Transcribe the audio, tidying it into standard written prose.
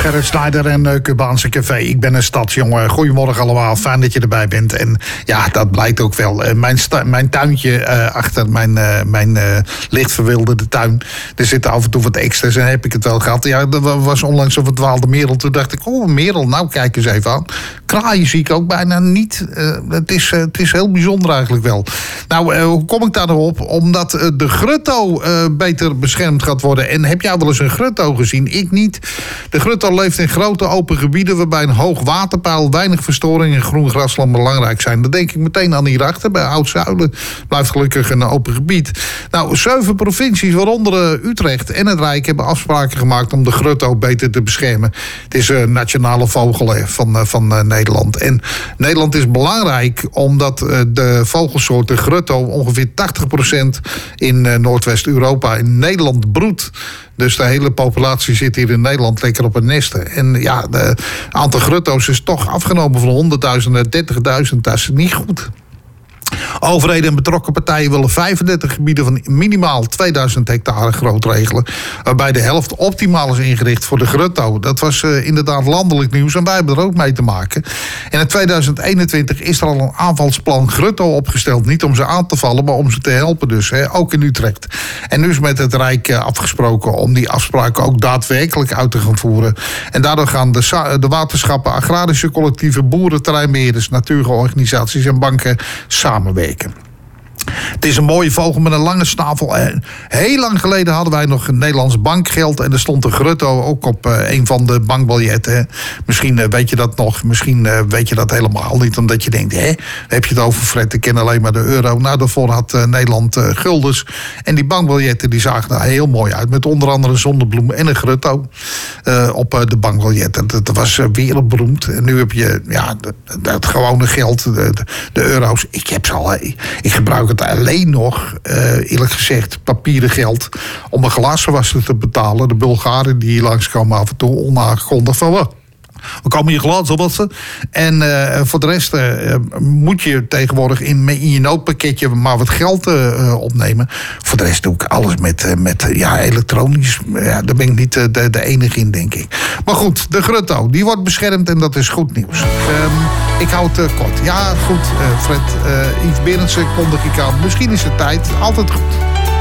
Gerrit Snijder en Cubaanse Café. Ik ben een stadsjongen. Goedemorgen allemaal, fijn dat je erbij bent. En ja, dat blijkt ook wel. Mijn tuintje achter mijn licht verwilderde tuin. Er zitten af en toe wat extra's en heb ik het wel gehad. Ja, er was onlangs een verdwaalde merel. Toen dacht ik, oh, een merel, nou kijk eens even aan. Kraaien zie ik ook bijna niet. Het is heel bijzonder eigenlijk wel. Nou, hoe kom ik daar nou op? Omdat de grutto beter beschermd gaat worden. En heb jij wel eens een grutto gezien? Ik niet. De grutto leeft in grote open gebieden waarbij een hoog waterpeil, weinig verstoring en groen grasland belangrijk zijn. Dan denk ik meteen aan hierachter bij Oud-Zuilen. Blijft gelukkig een open gebied. Nou, 7 provincies, waaronder Utrecht en het Rijk, hebben afspraken gemaakt om de grutto beter te beschermen. Het is een nationale vogel van Nederland. En Nederland is belangrijk omdat de vogelsoort de grutto ongeveer 80% in Noordwest-Europa in Nederland broedt. Dus de hele populatie zit hier in Nederland lekker op een nesten. En ja, het aantal grutto's is toch afgenomen van 100.000 naar 30.000. Dat is niet goed. Overheden en betrokken partijen willen 35 gebieden van minimaal 2000 hectare groot regelen. Waarbij de helft optimaal is ingericht voor de grutto. Dat was inderdaad landelijk nieuws en wij hebben er ook mee te maken. En in 2021 is er al een aanvalsplan grutto opgesteld. Niet om ze aan te vallen, maar om ze te helpen dus. Ook in Utrecht. En nu is met het Rijk afgesproken om die afspraken ook daadwerkelijk uit te gaan voeren. En daardoor gaan de waterschappen, agrarische collectieven, boeren, terreinbeheerders, natuurorganisaties en banken samenwerken. Het is een mooie vogel met een lange snavel. Heel lang geleden hadden wij nog Nederlands bankgeld. En er stond een grutto ook op een van de bankbiljetten. Misschien weet je dat nog. Misschien weet je dat helemaal niet. Omdat je denkt, heb je het over Fred? Ik ken alleen maar de euro. Nou, daarvoor had Nederland guldens. En die bankbiljetten die zagen er heel mooi uit. Met onder andere een zonnebloem en een grutto op de bankbiljetten. Dat was wereldberoemd. En nu heb je het gewone geld. De euro's. Ik heb ze al. Ik gebruik het alleen nog, eerlijk gezegd, papieren geld om een glazenwasser te betalen. De Bulgaren die hier langskomen af en toe onaangekondigd van we komen hier glazen wassen. En voor de rest moet je tegenwoordig in je noodpakketje maar wat geld opnemen. Voor de rest doe ik alles met elektronisch. Ja, daar ben ik niet de enige in, denk ik. Maar goed, de grutto, die wordt beschermd en dat is goed nieuws. Ik hou het kort. Ja, goed, Fred. Yves Berendsen kondig ik aan. Misschien is het tijd. Altijd goed.